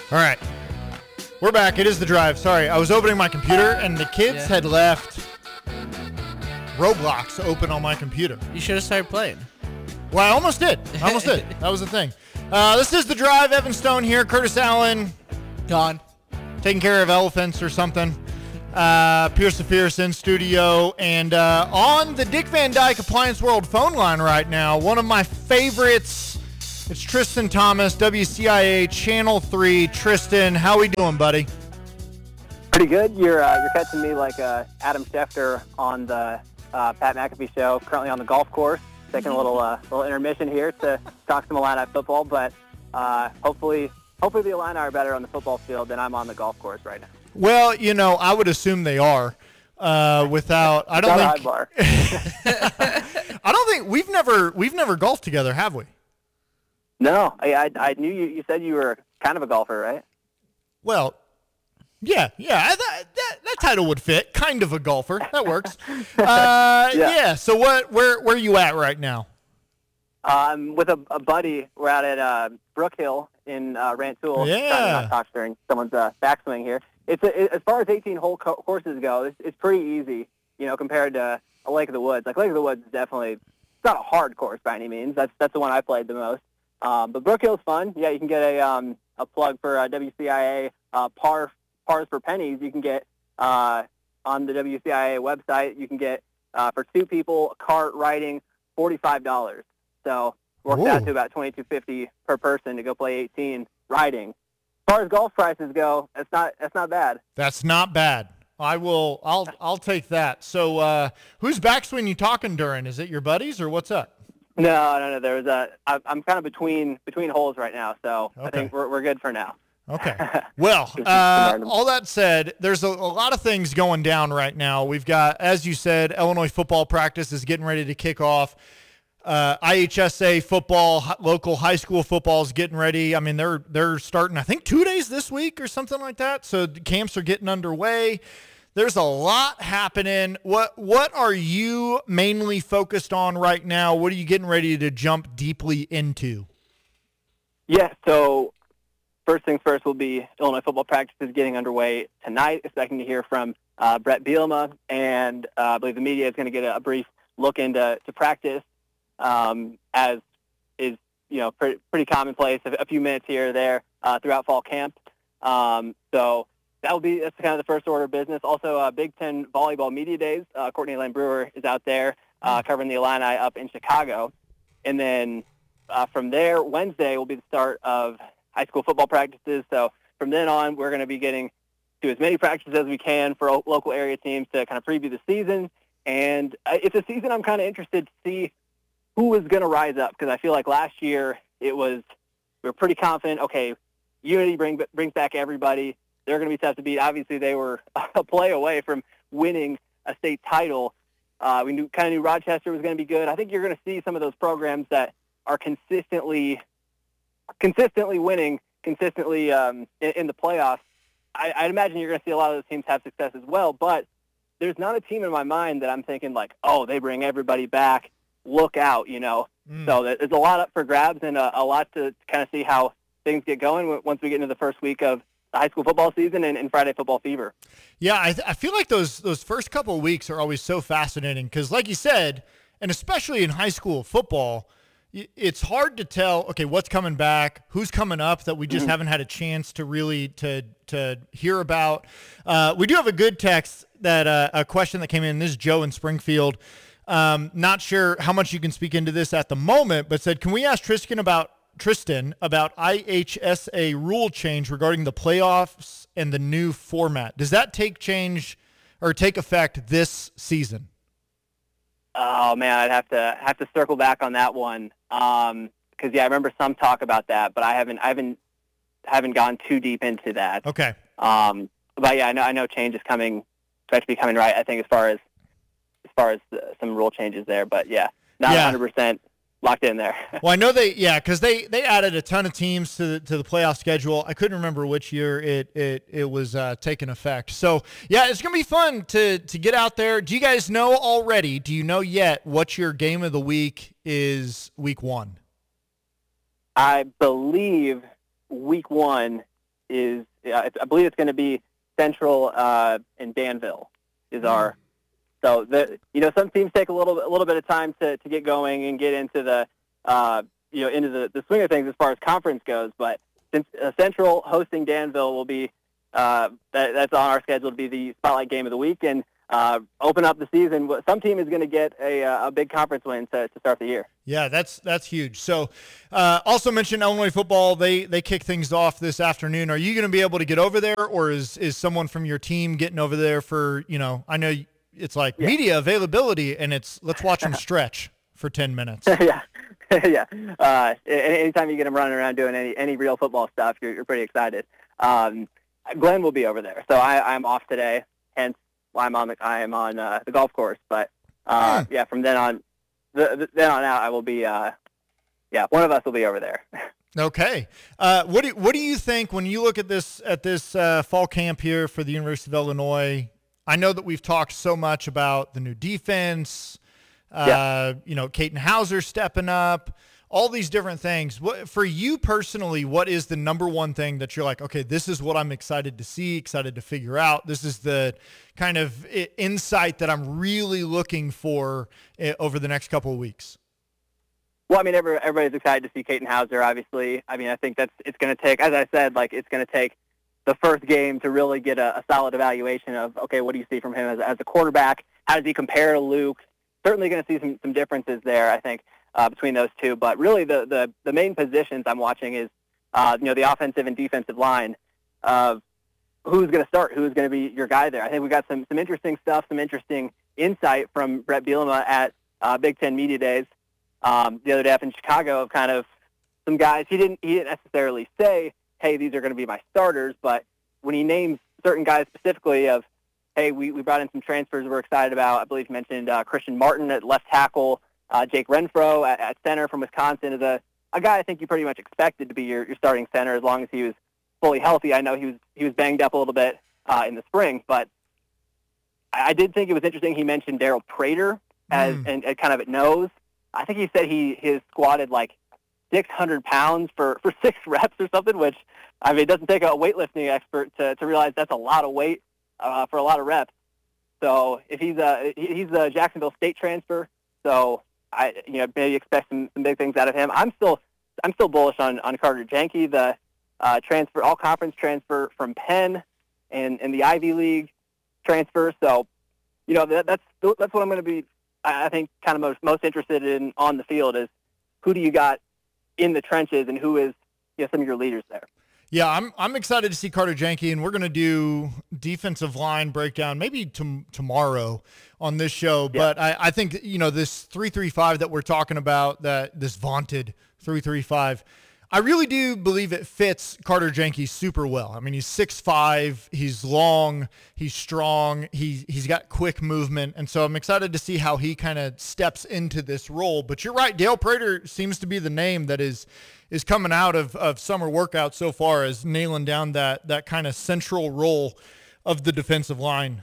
All right. We're back. It is The Drive. Sorry, I was opening my computer, and the kids had left Roblox open on my computer. You should have started playing. Well, I almost did. That was the thing. This is The Drive. Evan Stone here. Curtis Allen. Gone. Taking care of elephants or something. Pierce the Fierce in studio. And on the Dick Van Dyke Appliance World phone line right now, one of my favorites. It's Tristan Thomas, WCIA Channel 3. Tristan, how we doing, buddy? Pretty good. You're catching me like Adam Schefter on the Pat McAfee show. Currently on the golf course, taking a little intermission here to talk some Illini football. But hopefully the Illini are better on the football field than I'm on the golf course right now. Well, I would assume they are. I don't think we've never golfed together, have we? No, I knew you said you were kind of a golfer, right? Well, yeah, that title would fit. Kind of a golfer, that works. Yeah. So where are you at right now? With a buddy. We're out at Brook Hill in Rantoul. Yeah. Trying to not talk during someone's backswing here. As far as 18-hole courses go, it's pretty easy, compared to a Lake of the Woods. Like Lake of the Woods is definitely, it's not a hard course by any means. That's the one I played the most. But Brook Hill's fun. Yeah, you can get a plug for WCIA Pars for pennies. You can get on the WCIA website. You can get for two people cart riding $45. So works out to about $22.50 per person to go play 18 riding. As far as golf prices go, that's not bad. That's not bad. I'll take that. So whose backswing you talking during? Is it your buddies or what's up? No. There's I'm kind of between holes right now, so okay. I think we're good for now. Okay. Well, all that said, there's a lot of things going down right now. We've got, as you said, Illinois football practice is getting ready to kick off. IHSA football, local high school football is getting ready. I mean, they're starting, I think, 2 days this week or something like that. So camps are getting underway. There's a lot happening. What are you mainly focused on right now? What are you getting ready to jump deeply into? Yeah, so first things first will be Illinois football practices getting underway tonight. Expecting to hear from Brett Bielema, and I believe the media is going to get a brief look into practice, as is pretty commonplace. A few minutes here or there throughout fall camp. So that's kind of the first order of business. Also, Big Ten volleyball media days. Courtney Lane Brewer is out there covering the Illini up in Chicago, and then from there, Wednesday will be the start of high school football practices. So from then on, we're going to be getting to as many practices as we can for local area teams to kind of preview the season. And it's a season I'm kind of interested to see who is going to rise up, because I feel like last year we were pretty confident. Okay, Unity brings back everybody. They're going to be tough to beat. Obviously, they were a play away from winning a state title. We knew Rochester was going to be good. I think you're going to see some of those programs that are consistently winning, consistently in the playoffs. I'd imagine you're going to see a lot of those teams have success as well. But there's not a team in my mind that I'm thinking like, oh, they bring everybody back. Look out, So there's a lot up for grabs, and a lot to kind of see how things get going once we get into the first week of the high school football season and Friday football fever. Yeah, I feel like those first couple of weeks are always so fascinating because, like you said, and especially in high school football, it's hard to tell, okay, what's coming back, who's coming up that we just haven't had a chance to really to hear about. We do have a good text that a question that came in. This is Joe in Springfield. Not sure how much you can speak into this at the moment, but said, can we ask Tristan about IHSA rule change regarding the playoffs and the new format? Does that take effect this season? Oh man, I'd have to circle back on that one. Because I remember some talk about that, but I haven't gone too deep into that. Okay. But yeah, I know change is coming, expect to be coming right. I think as far as some rule changes there, but not 100% locked in there. Well, I know because they added a ton of teams to the playoff schedule. I couldn't remember which year it was taking effect. So it's gonna be fun to get out there. Do you guys know already? Do you know yet what your game of the week is? Week 1. I believe week 1 I believe it's going to be Central and Danville is our. So some teams take a little bit of time to get going and get into the into the swing of things as far as conference goes. But since Central hosting Danville will be that's on our schedule to be the spotlight game of the week and open up the season. Some team is going to get a big conference win to start the year. Yeah, that's huge. So also mentioned Illinois football. They kick things off this afternoon. Are you going to be able to get over there, or is someone from your team getting over there for, I know it's like media availability and it's let's watch them stretch for 10 minutes. Yeah. Yeah. Anytime you get them running around doing any real football stuff, you're pretty excited. Glenn will be over there. So I'm off today, hence why I am on the golf course. But from then on out, I will be one of us will be over there. Okay. What do you think when you look at this fall camp here for the University of Illinois? I know that we've talked so much about the new defense, Katin Hauser stepping up, all these different things. For you personally, what is the number one thing that you're like, okay, this is what I'm excited to see, excited to figure out. This is the kind of insight that I'm really looking for over the next couple of weeks. Well, I mean, everybody's excited to see Katin Hauser, obviously. I mean, I think it's going to take, as I said, it's going to take the first game to really get a solid evaluation of, okay, what do you see from him as a quarterback? How does he compare to Luke? Certainly going to see some differences there, I think, between those two. But really the main positions I'm watching is, the offensive and defensive line of who's going to start, who's going to be your guy there. I think we got some interesting stuff, some interesting insight from Brett Bielema at Big Ten Media Days the other day up in Chicago of kind of some guys. He didn't necessarily say, hey, these are going to be my starters, but when he names certain guys specifically of, hey, we brought in some transfers we're excited about. I believe he mentioned Christian Martin at left tackle, Jake Renfro at center from Wisconsin is a guy I think you pretty much expected to be your starting center as long as he was fully healthy. I know he was banged up a little bit in the spring, but I did think it was interesting he mentioned Daryl Prater as and kind of at nose. I think he said he squatted like 600 pounds for 6 reps or something, which, I mean, it doesn't take a weightlifting expert to realize that's a lot of weight for a lot of reps. So if he's a Jacksonville State transfer, so I maybe expect some big things out of him. I'm still bullish on Carter Jenke, the transfer, all conference transfer from Penn and the Ivy League transfer. So that's what I'm going to be, I think, kind of most interested in on the field is who do you got in the trenches and who is some of your leaders there. Yeah, I'm excited to see Carter Jenke, and we're going to do defensive line breakdown maybe tomorrow on this show. Yeah. But I think this 3-3-5 that we're talking about, that this vaunted 3-3-5, I really do believe it fits Carter Jenke super well. I mean, he's 6'5", he's long, he's strong, he's got quick movement, and so I'm excited to see how he kind of steps into this role. But you're right, Dale Prater seems to be the name that is coming out of summer workout so far as nailing down that kind of central role of the defensive line.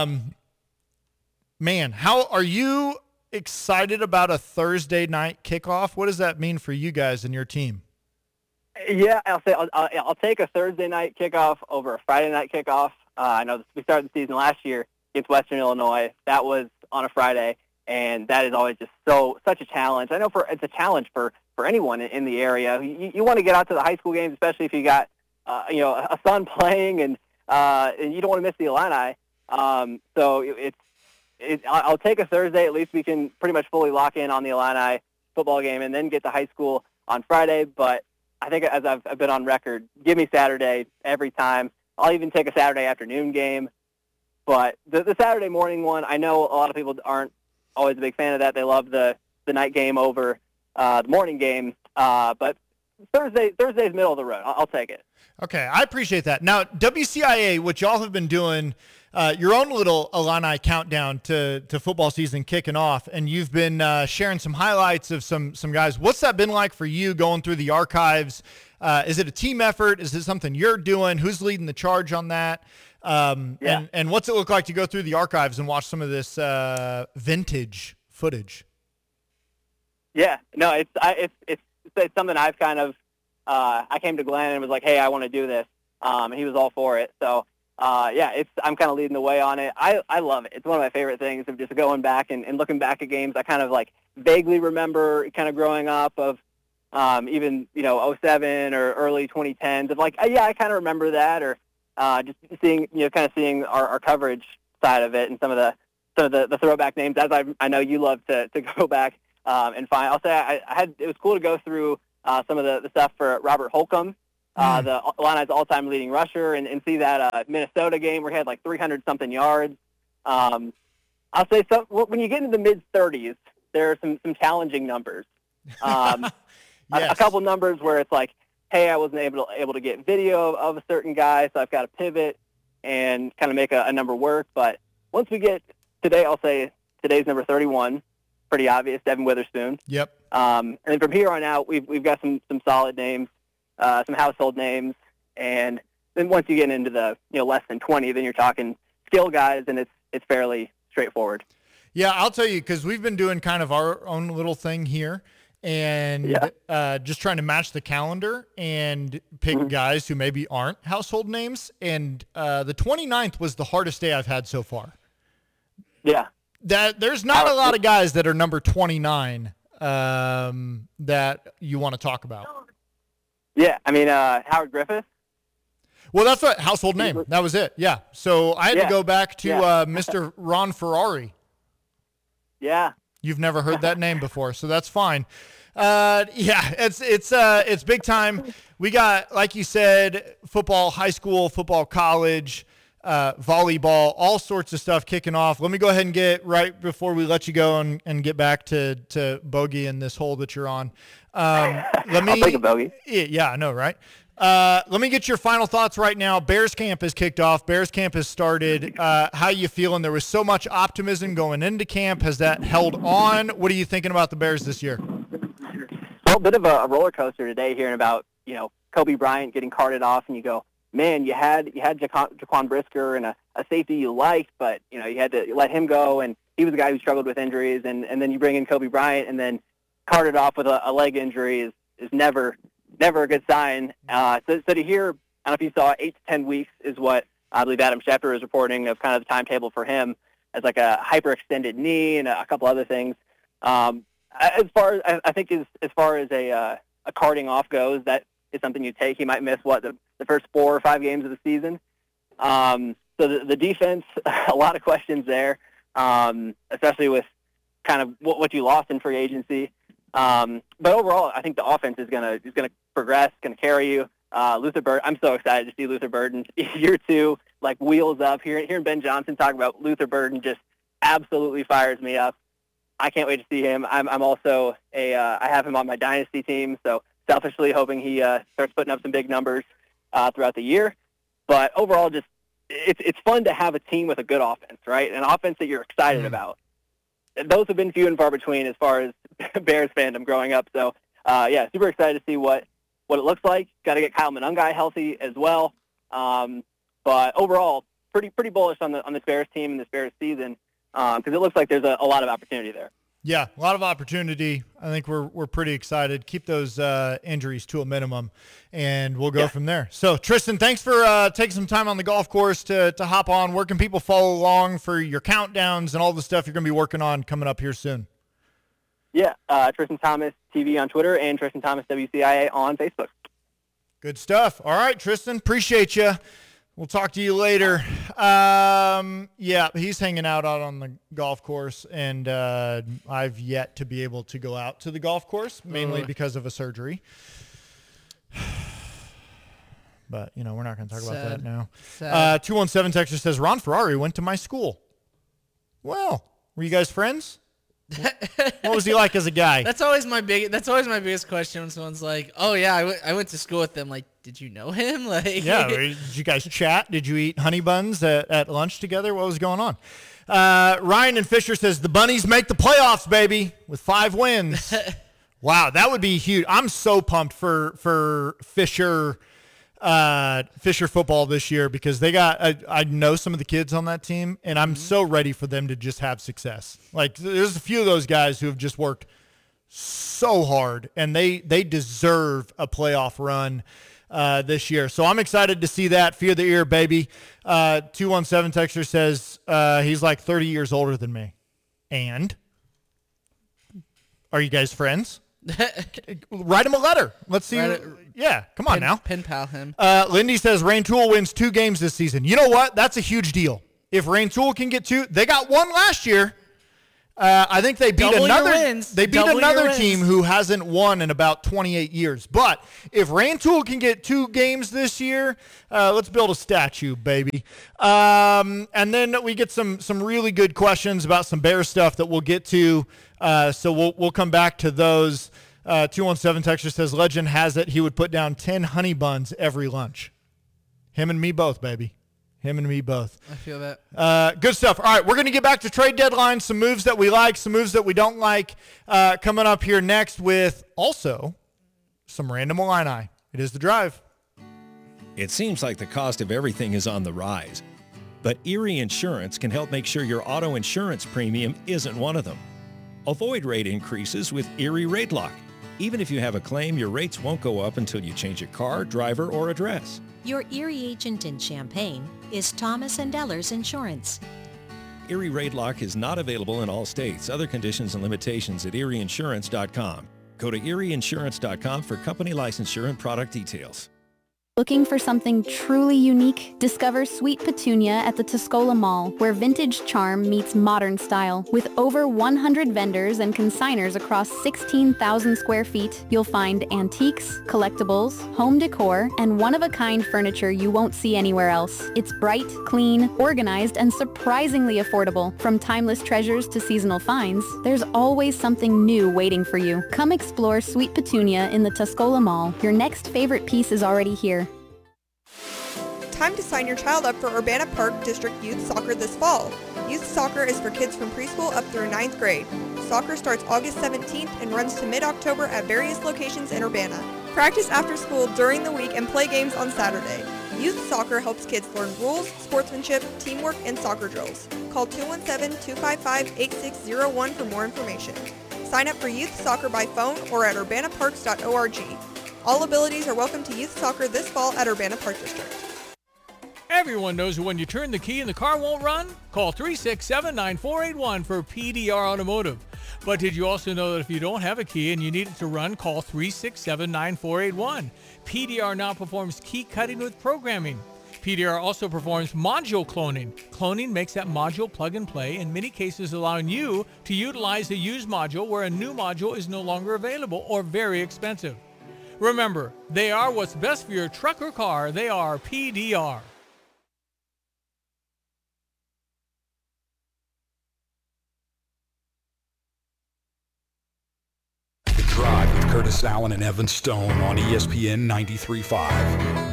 Man, how are you excited about a Thursday night kickoff? What does that mean for you guys and your team? Yeah, I'll take a Thursday night kickoff over a Friday night kickoff. I know we started the season last year against Western Illinois. That was on a Friday, and that is always just such a challenge. I know it's a challenge for anyone in the area. You want to get out to the high school games, especially if you got a son playing, and you don't want to miss the Illini. So I'll take a Thursday. At least we can pretty much fully lock in on the Illini football game, and then get to high school on Friday. But I think, as I've been on record, give me Saturday every time. I'll even take a Saturday afternoon game. But the Saturday morning one, I know a lot of people aren't always a big fan of that. They love the night game over the morning game. But Thursday's middle of the road. I'll take it. Okay, I appreciate that. Now, WCIA, what y'all have been doing, your own little Illini countdown to football season kicking off, and you've been sharing some highlights of some guys. What's that been like for you going through the archives? Is it a team effort? Is it something you're doing? Who's leading the charge on that? And what's it look like to go through the archives and watch some of this vintage footage? Yeah, no, it's something I've kind of I came to Glenn and was like, hey, I want to do this. and he was all for it. So, I'm kind of leading the way on it. I love it. It's one of my favorite things of just going back and looking back at games I kind of like vaguely remember kind of growing up of even, '07 or early 2010s of like, I kind of remember that, or just seeing, kind of seeing our coverage side of it and some of the throwback names, as I know you love to go back and find. I'll say it was cool to go through some of the stuff for Robert Holcomb, the Illini's all-time leading rusher, and see that Minnesota game where he had like 300-something yards. I'll say when you get into the mid-30s, there are some challenging numbers. Yes. A couple numbers where it's like, hey, I wasn't able to get video of a certain guy, so I've got to pivot and kind of make a number work. But once we get today, I'll say today's number 31, pretty obvious, Devin Witherspoon. Yep. And then from here on out, we've got some solid names, some household names, and then once you get into the less than 20, then you're talking skill guys, and it's fairly straightforward. Yeah, I'll tell you, because we've been doing kind of our own little thing here, and just trying to match the calendar and pick guys who maybe aren't household names. And the 29th was the hardest day I've had so far. Yeah. There's not a lot of guys that are number 29 that you want to talk about. Yeah, I mean, Howard Griffith. Well, that's what household name. That was it. Yeah. So I had to go back to Mr. Ron Ferrari. Yeah. You've never heard that name before, so that's fine. It's big time. We got, like you said, football, high school, football, college, volleyball, all sorts of stuff kicking off. Let me go ahead and get right before we let you go and get back to bogey in this hole that you're on. I'll take a bogey. Yeah, I know, right? Let me get your final thoughts right now. Bears camp has kicked off. Bears camp has started. How you feeling? There was so much optimism going into camp. Has that held on? What are you thinking about the Bears this year? Well, a bit of a roller coaster today, hearing about Kobe Bryant getting carted off, and you go, man, you had Jaquan Brisker and a safety you liked, but you had to let him go, and he was a guy who struggled with injuries, and then you bring in Kobe Bryant, and then carted off with a leg injury is never a good sign. So to hear, I don't know if you saw, 8 to 10 weeks is what I believe Adam Schefter is reporting of kind of the timetable for him, as like a hyperextended knee and a couple other things. As far as a carting off goes, that is something you take. He might miss the first 4 or 5 games of the season. So the defense, a lot of questions there, especially with kind of what you lost in free agency. But overall, I think the offense is gonna progress, gonna carry you. Luther Burden, I'm so excited to see Luther Burden year 2, like wheels up. Hearing Ben Johnson talk about Luther Burden just absolutely fires me up. I can't wait to see him. I'm also I have him on my dynasty team, so selfishly hoping he starts putting up some big numbers throughout the year. But overall, just it's fun to have a team with a good offense, right? An offense that you're excited about. Those have been few and far between as far as Bears fandom growing up. So, super excited to see what it looks like. Got to get Kyle Monangai healthy as well. But overall, pretty bullish on this Bears team and this Bears season, because it looks like there's a lot of opportunity there. Yeah, a lot of opportunity. I think we're pretty excited. Keep those injuries to a minimum, and we'll go from there. So, Tristan, thanks for taking some time on the golf course to hop on. Where can people follow along for your countdowns and all the stuff you're going to be working on coming up here soon? Yeah, Tristan Thomas TV on Twitter and Tristan Thomas WCIA on Facebook. Good stuff. All right, Tristan, appreciate you. We'll talk to you later. He's hanging out on the golf course, and I've yet to be able to go out to the golf course, mainly because of a surgery. But, we're not going to talk about that now. 217 Texas says, Ron Ferrari went to my school. Well, were you guys friends? What was he like as a guy? That's always my biggest question when someone's like, "Oh yeah, I went to school with them." Like, did you know him? Like, yeah, did you guys chat? Did you eat honey buns at lunch together? What was going on? Ryan and Fisher says the Bunnies make the playoffs, baby, with 5 wins. Wow, that would be huge. I'm so pumped for Fisher football this year, because they got I know some of the kids on that team, and I'm so ready for them to just have success. Like, there's a few of those guys who have just worked so hard, and they deserve a playoff run. this year. So I'm excited to see that. Fear the ear, baby. 217 texter says he's like 30 years older than me. And are you guys friends? Write him a letter. Let's see. Yeah, come on now. Pen pal him. Lindy says Rantoul wins 2 games this season. You know what? That's a huge deal. If Rantoul can get 2, they got 1 last year. I think they beat another team who hasn't won in about 28 years. But if Rantoul can get 2 games this year, let's build a statue, baby. And then we get some really good questions about some Bear stuff that we'll get to. So we'll come back to those. 217 texture says legend has it he would put down 10 honey buns every lunch. Him and me both, baby. Him and me both. I feel that. Good stuff. All right, we're going to get back to trade deadline, some moves that we like, some moves that we don't like, coming up here next with also some random Illini. It is The Drive. It seems like the cost of everything is on the rise, but Erie Insurance can help make sure your auto insurance premium isn't one of them. Avoid rate increases with Erie Rate Lock. Even if you have a claim, your rates won't go up until you change a car, driver, or address. Your Erie agent in Champaign is Thomas & Ellers Insurance. Erie Rate Lock is not available in all states. Other conditions and limitations at erieinsurance.com. Go to erieinsurance.com for company licensure and product details. Looking for something truly unique? Discover Sweet Petunia at the Tuscola Mall, where vintage charm meets modern style. With over 100 vendors and consigners across 16,000 square feet, you'll find antiques, collectibles, home decor, and one-of-a-kind furniture you won't see anywhere else. It's bright, clean, organized, and surprisingly affordable. From timeless treasures to seasonal finds, there's always something new waiting for you. Come explore Sweet Petunia in the Tuscola Mall. Your next favorite piece is already here. Time to sign your child up for Urbana Park District Youth Soccer this fall. Youth Soccer is for kids from preschool up through 9th grade. Soccer starts August 17th and runs to mid-October at various locations in Urbana. Practice after school during the week and play games on Saturday. Youth Soccer helps kids learn rules, sportsmanship, teamwork, and soccer drills. Call 217-255-8601 for more information. Sign up for Youth Soccer by phone or at urbanaparks.org. All abilities are welcome to Youth Soccer this fall at Urbana Park District. Everyone knows when you turn the key and the car won't run? Call 367-9481 for PDR Automotive. But did you also know that if you don't have a key and you need it to run, call 367-9481. PDR now performs key cutting with programming. PDR also performs module cloning. Cloning makes that module plug and play, in many cases allowing you to utilize a used module where a new module is no longer available or very expensive. Remember, they are what's best for your truck or car. They are PDR. The Drive with Curtis Allen and Evan Stone on ESPN 93.5.